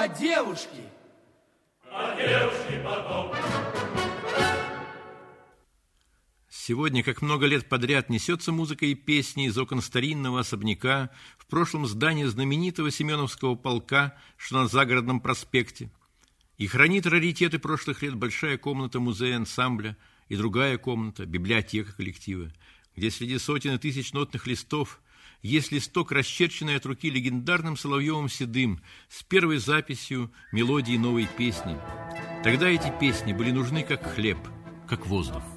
А девушки? А девушки потом. Сегодня, как много лет подряд, несется музыка и песни из окон старинного особняка, в прошлом здания знаменитого Семеновского полка, что на Загородном проспекте. И хранит раритеты прошлых лет большая комната музея ансамбля и другая комната, библиотека коллектива, где среди сотен и тысяч нотных листов есть листок, расчерченный от руки легендарным Соловьевым Седым с первой записью мелодии новой песни. Тогда эти песни были нужны как хлеб, как воздух.